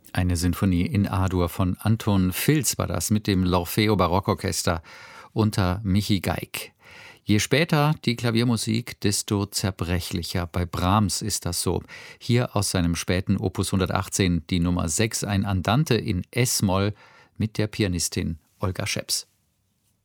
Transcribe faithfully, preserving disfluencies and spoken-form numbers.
Eine Sinfonie in A-Dur von Anton Filz war das mit dem L'Orfeo Barockorchester unter Michi Geig. Je später die Klaviermusik, desto zerbrechlicher. Bei Brahms ist das so. Hier aus seinem späten Opus hundertachtzehn die Nummer sechs, ein Andante in S-Moll mit der Pianistin Olga Scheps.